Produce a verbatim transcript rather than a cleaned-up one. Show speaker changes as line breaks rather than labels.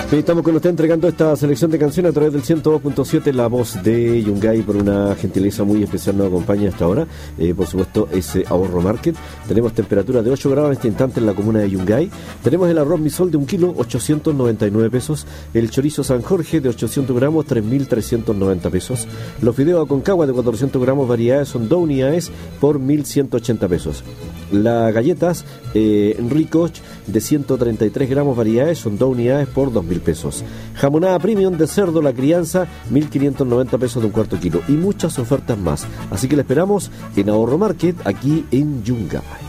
Estamos con usted entregando esta selección de canciones a través del ciento dos punto siete, la voz de Yungay. Por una gentileza muy especial nos acompaña hasta ahora, eh, por supuesto, ese Ahorro Market. Tenemos temperatura de ocho grados en este instante en la comuna de Yungay. Tenemos el arroz misol de un kilo, ochocientos noventa y nueve pesos. El chorizo San Jorge de ochocientos gramos, tres mil trescientos noventa pesos. Los fideos Aconcagua de cuatrocientos gramos, variedades son dos unidades por mil ciento ochenta pesos. Las galletas eh, Ricoch de ciento treinta y tres gramos, variedades son dos unidades por dos mil pesos. Jamonada premium de cerdo La Crianza, mil quinientos noventa pesos de un cuarto kilo. Y muchas ofertas más. Así que la esperamos en Ahorro Market, aquí en Yungay.